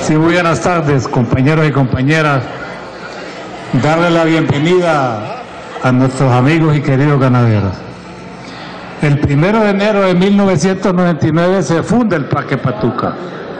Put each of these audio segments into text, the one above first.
Sí, muy buenas tardes, compañeros y compañeras. Darle la bienvenida a nuestros amigos y queridos ganaderos. El 1 de enero de 1999 se funda el Parque Patuca.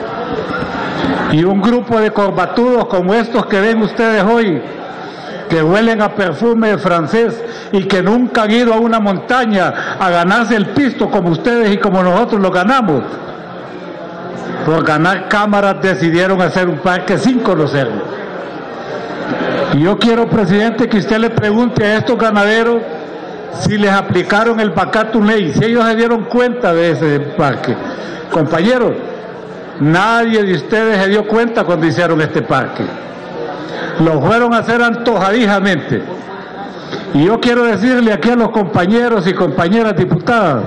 Y un grupo de corbatudos como estos que ven ustedes hoy, que huelen a perfume francés y que nunca han ido a una montaña a ganarse el pisto como ustedes y como nosotros lo ganamos, por ganar cámaras decidieron hacer un parque sin conocerlo. Y yo quiero, presidente, que usted le pregunte a estos ganaderos si les aplicaron el vacatum ley, si ellos se dieron cuenta de ese parque. Compañeros, nadie de ustedes se dio cuenta cuando hicieron este parque. Lo fueron a hacer antojadizamente. Y yo quiero decirle aquí a los compañeros y compañeras diputadas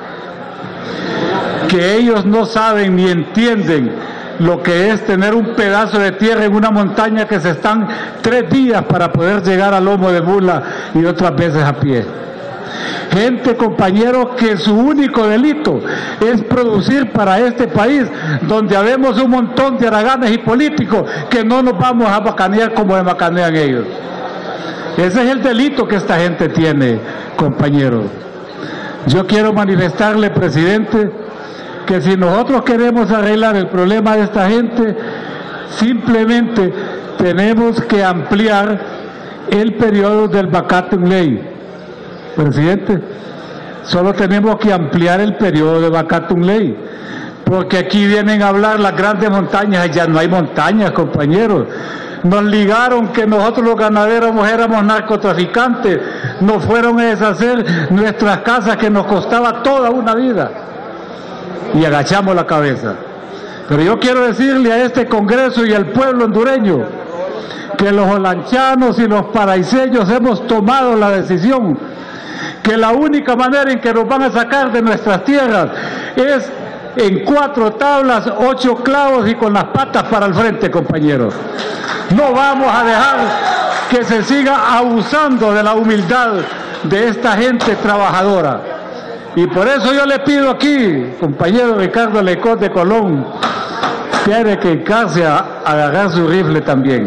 que ellos no saben ni entienden lo que es tener un pedazo de tierra en una montaña que se están 3 días para poder llegar al lomo de mula y otras veces a pie. Gente, compañeros, que su único delito es producir para este país, donde habemos un montón de haraganes y políticos que no nos vamos a bacanear como se bacanean ellos. Ese es el delito que esta gente tiene, compañeros. Yo quiero manifestarle, presidente, que si nosotros queremos arreglar el problema de esta gente, simplemente tenemos que ampliar el periodo del vacatum ley. Presidente, solo tenemos que ampliar el periodo de vacatum ley, porque aquí vienen a hablar las grandes montañas, ya no hay montañas, compañeros. Nos ligaron que nosotros los ganaderos éramos narcotraficantes, nos fueron a deshacer nuestras casas que nos costaba toda una vida y agachamos la cabeza. Pero yo quiero decirle a este Congreso y al pueblo hondureño que los olanchanos y los paraiseños hemos tomado la decisión que la única manera en que nos van a sacar de nuestras tierras es en 4 tablas, 8 clavos y con las patas para el frente, compañeros. No vamos a dejar que se siga abusando de la humildad de esta gente trabajadora. Y por eso yo le pido aquí, compañero Ricardo Lecot de Colón, tiene que dedicarse a agarrar su rifle también.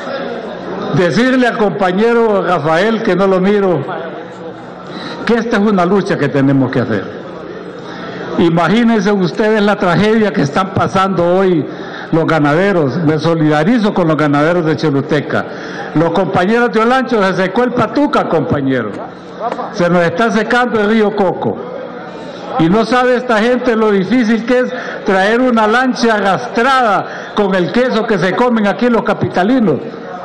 Decirle al compañero Rafael, que no lo miro, que esta es una lucha que tenemos que hacer. Imagínense ustedes la tragedia que están pasando hoy los ganaderos. Me solidarizo con los ganaderos de Choluteca. Los compañeros de Olancho, se secó el Patuca, compañero. Se nos está secando el río Coco. Y no sabe esta gente lo difícil que es traer una lancha arrastrada con el queso que se comen aquí los capitalinos.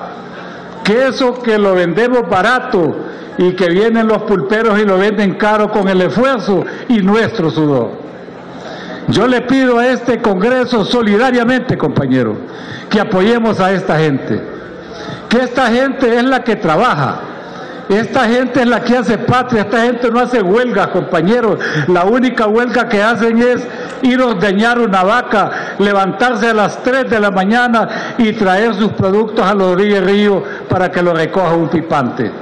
Queso que lo vendemos barato y que vienen los pulperos y lo venden caro con el esfuerzo y nuestro sudor. Yo le pido a este Congreso solidariamente, compañero, que apoyemos a esta gente. Que esta gente es la que trabaja. Esta gente es la que hace patria. Esta gente no hace huelgas, compañeros. La única huelga que hacen es ir a ordeñar una vaca, levantarse a las 3 de la mañana y traer sus productos a la orilla del río para que lo recoja un pipante.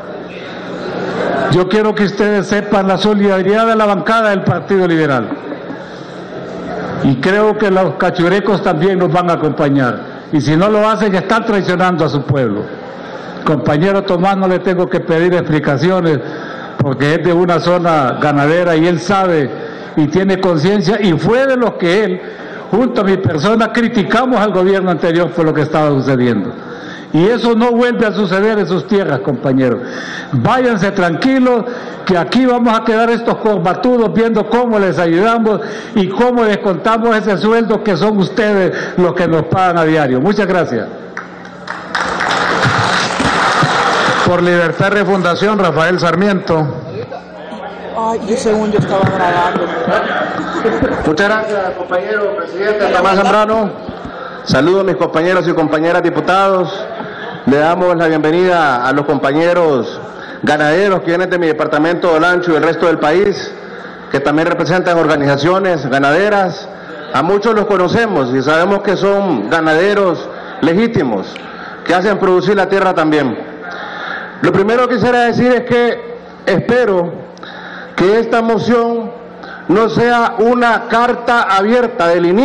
Yo quiero que ustedes sepan la solidaridad de la bancada del Partido Liberal. Y creo que los cachurecos también nos van a acompañar. Y si no lo hacen, están traicionando a su pueblo. Compañero Tomás, no le tengo que pedir explicaciones, porque es de una zona ganadera y él sabe y tiene conciencia, y fue de los que él, junto a mi persona, criticamos al gobierno anterior por lo que estaba sucediendo. Y eso no vuelve a suceder en sus tierras, compañeros. Váyanse tranquilos, que aquí vamos a quedar estos corbatudos viendo cómo les ayudamos y cómo descontamos ese sueldo que son ustedes los que nos pagan a diario. Muchas gracias. Por Libertad y Refundación, Rafael Sarmiento. Ay, según yo estaba grabando. Muchas gracias, compañero presidente Tomás Zambrano. Saludo a mis compañeros y compañeras diputados. Le damos la bienvenida a los compañeros ganaderos que vienen de mi departamento de Olancho y del resto del país, que también representan organizaciones ganaderas. A muchos los conocemos y sabemos que son ganaderos legítimos, que hacen producir la tierra también. Lo primero que quisiera decir es que espero que esta moción no sea una carta abierta del inicio